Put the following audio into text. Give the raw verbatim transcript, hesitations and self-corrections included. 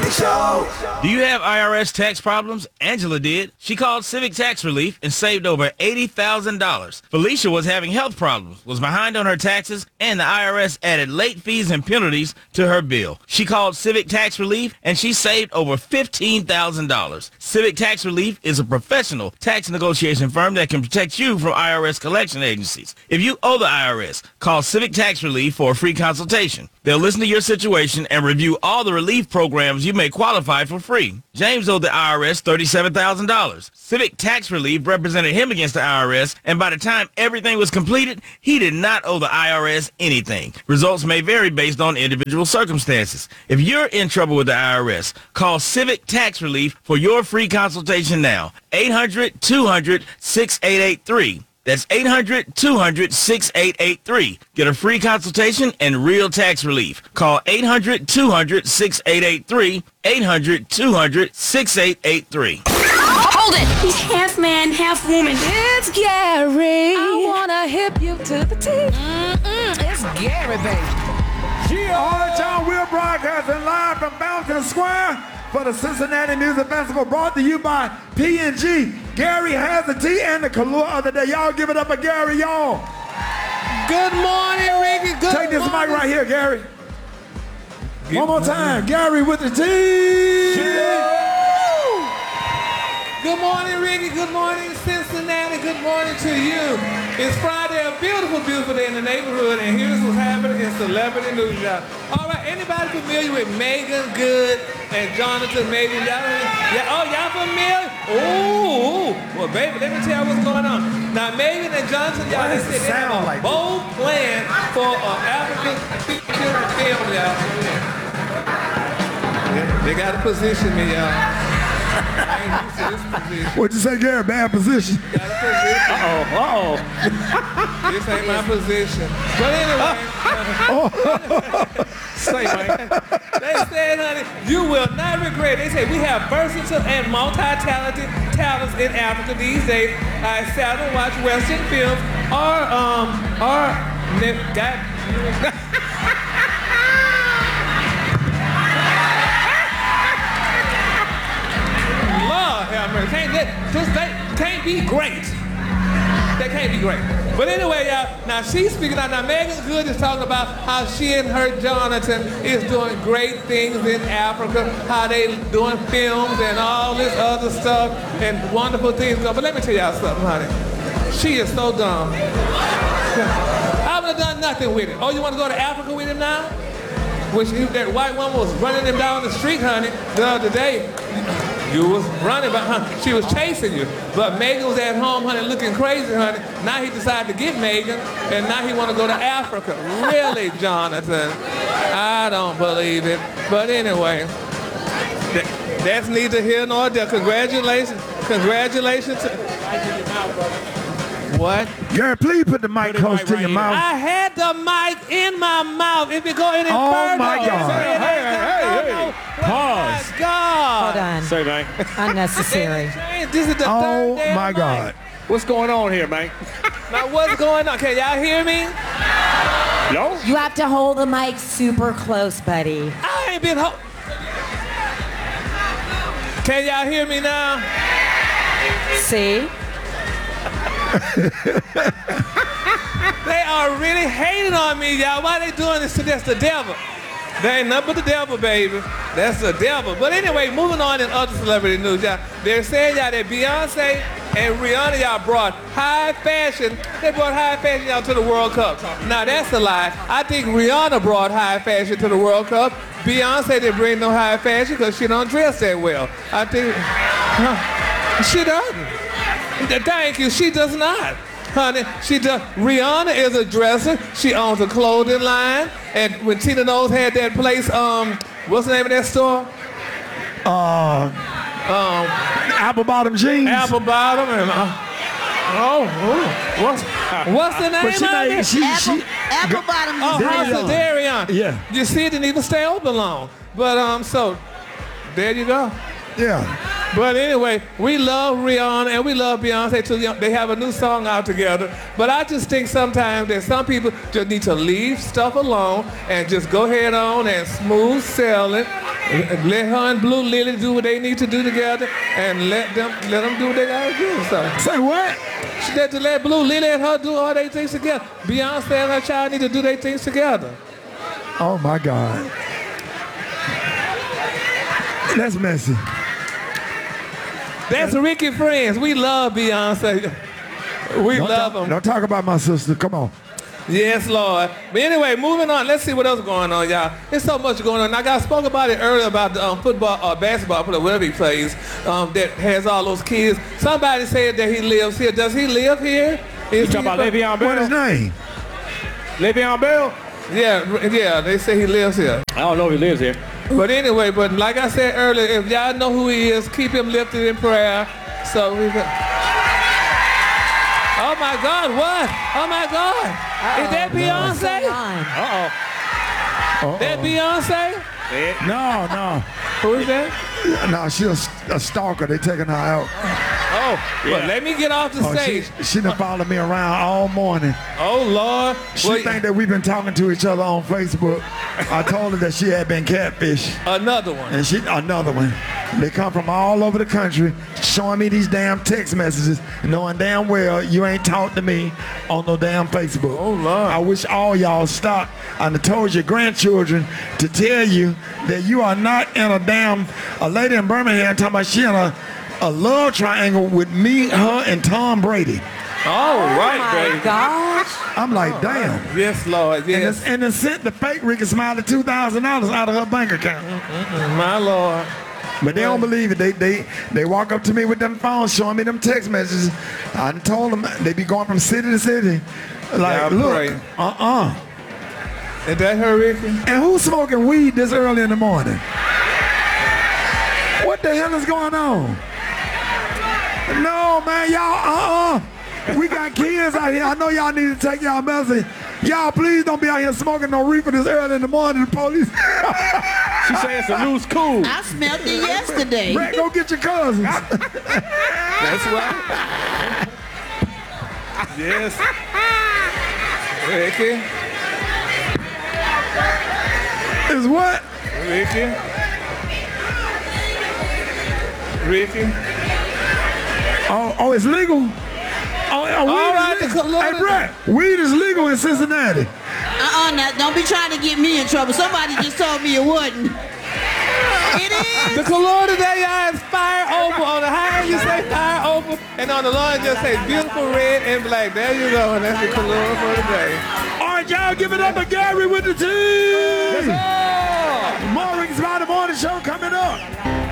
Big Show. Do you have I R S tax problems? Angela did. She called Civic Tax Relief and saved over eighty thousand dollars. Felicia was having health problems, was behind on her taxes, and the I R S added late fees and penalties to her bill. She called Civic Tax Relief and she saved over fifteen thousand dollars. Civic Tax Relief is a professional tax negotiation firm that can protect you from I R S collection agencies. If you owe the I R S, call Civic Tax Relief for a free consultation. They'll listen to your situation and review all the relief programs you may qualify for free. James owed the I R S thirty-seven thousand dollars. Civic Tax Relief represented him against the I R S, and by the time everything was completed, he did not owe the I R S anything. Results may vary based on individual circumstances. If you're in trouble with the I R S, call Civic Tax Relief for your free consultation now. eight hundred, two hundred, six eight eight three. That's eight hundred, two hundred, six eight eight three. Get a free consultation and real tax relief. Call eight hundred, two hundred, six eight eight three. eight hundred, two hundred, six eight eight three. Hold it! He's half man, half woman. It's Gary. I wanna hip you to the teeth. Mm-mm, it's Gary, baby. Yeah, all the time we're broadcasting live from Fountain Square for the Cincinnati Music Festival, brought to you by P and G. Gary has the tea and the Kahlua of the day. Y'all give it up for Gary, y'all. Good morning, Ricky. Good Take this morning. mic right here, Gary. Good One more time, Gary with the tea. Yeah. Good morning, Ricky. Good morning, Cincinnati. Good morning to you. It's Friday, a beautiful, beautiful day in the neighborhood, and here's what's happening in Celebrity News, y'all. All right, anybody familiar with Megan Good and Jonathan Majors? Y'all, yeah, oh, y'all familiar? Ooh, well, baby, let me tell you what's going on. Now, Megan and Jonathan, y'all, they said they have a like bold this? plan for an African feature film, y'all. Yeah, they got to position me, y'all. What'd you say, Gary? Bad position. Got a position. Uh-oh, uh-oh. This ain't my position. But anyway. Uh, say, man. They said, honey, you will not regret. They say we have versatile and multi-talented talents in Africa these days. I sat and watch Western films or, um, or, God. Can't, that, just, they can't be great. They can't be great. But anyway, y'all, now she's speaking out. Now Megan Good is talking about how she and her Jonathan is doing great things in Africa, how they doing films and all this other stuff and wonderful things. But let me tell y'all something, honey. She is so dumb. I would have done nothing with it. Oh, you want to go to Africa with him now? Which that white woman was running him down the street, honey, the other day. You was running, but honey, she was chasing you. But Megan was at home, honey, looking crazy, honey. Now he decided to get Megan, and now he want to go to Africa. Really, Jonathan? I don't believe it. But anyway, that, that's neither here nor there. Congratulations. Congratulations. To, what? Gary, please put the mic close to your mouth. I had the mic in my mouth. If you go any oh further. Oh, my God. Hey, hey, hey, hey. Pause. Oh, my God. Hold on. Sorry, man. Unnecessary. This is the oh, third day my of God. What's going on here, man? Now, what's going on? Can y'all hear me? No? You have to hold the mic super close, buddy. I ain't been ho- Can y'all hear me now? See? They are really hating on me, y'all. Why they doing this to this? The devil. They ain't nothing but the devil, baby. That's the devil. But anyway, moving on in other celebrity news, y'all. They're saying, y'all, that Beyonce and Rihanna, y'all, brought high fashion. They brought high fashion, y'all, to the World Cup. Now, that's a lie. I think Rihanna brought high fashion to the World Cup. Beyonce didn't bring no high fashion because she don't dress that well. I think huh, she doesn't. Thank you. She does not. Honey, she does. Rihanna is a dresser. She owns a clothing line. And when Tina Knowles had that place, um, what's the name of that store? Uh, um, Apple Bottom Jeans. Apple Bottom. And, uh, oh, oh, what's, what's the name she of made, it? she, Apple, she, Apple Bottom Oh, Jeans. House of Darion. Yeah. You see, it didn't even stay open long. But, um, so, there you go. Yeah. But anyway, we love Rihanna and we love Beyonce too. They have a new song out together. But I just think sometimes that some people just need to leave stuff alone and just go ahead on and smooth sail it Let her and Blue Lily do what they need to do together, and let them let them do what they gotta do. So. Say what? She said to let Blue Lily and her do all their things together. Beyonce and her child need to do their things together. Oh my God. That's messy. That's Ricky Friends. We love Beyonce. We Don't love talk, them. Don't talk about my sister. Come on. Yes, Lord. But anyway, moving on. Let's see what else going on, y'all. There's so much going on. I got spoke about it earlier about the um, football or basketball, whatever he plays, um, that has all those kids. Somebody said that he lives here. Does he live here? You Is talking he about from- Le'Veon Bell? What his name? Le'Veon Bell? Yeah, yeah. They say he lives here. I don't know if he lives here. But anyway, but like I said earlier, if y'all know who he is, keep him lifted in prayer. So we can. Oh my God! What? Oh my God! Is that Beyonce? Uh-oh. That Beyonce? No, no. Who is that? No, she's a, a stalker. They taking her out. Oh, well, let me get off the Oh, she, stage. she done followed me around all morning. Oh Lord! She Well, think that we've been talking to each other on Facebook. I told her that she had been catfished. another one. And she, another one. They come from all over the country showing me these damn text messages, knowing damn well you ain't talked to me on no damn Facebook. Oh, Lord. I wish all y'all stop. I done told your grandchildren to tell you that you are not in a damn, a lady in Birmingham talking about she in a, a love triangle with me, her, and Tom Brady. All right, baby. Gosh. I'm like, damn. Yes, Lord. And Yes, then, and then sent the fake Ricky Smiley two thousand dollars out of her bank account. my Lord. But they don't believe it. They they they walk up to me with them phones showing me them text messages. I done told them they be going from city to city. Like, Yeah, look, pray. uh-uh. Is that her, Ricky? And who's smoking weed this early in the morning? What the hell is going on? No, man, y'all, uh-uh. We got kids out here. I know y'all need to take y'all medicine. Y'all, please don't be out here smoking no reefer this early in the morning. The police. She said it's a loose cool. I smelled it yesterday. Brett, go get your cousins. That's right. Yes. Ricky. Is what? Ricky. Ricky. Oh, oh, it's legal? Oh, oh weed All is right, legal. the Lord Hey, is- Brett, weed is legal in Cincinnati. Uh-uh, now don't be trying to get me in trouble. Somebody just told me it wasn't. It is. The color today, y'all, is fire over. On the high end, you say fire over, and on the low end, just say beautiful red and black. There you go, and that's the color for today. All right, y'all, give it up to Gary with the team. More Ricky Smiley Morning Show coming up.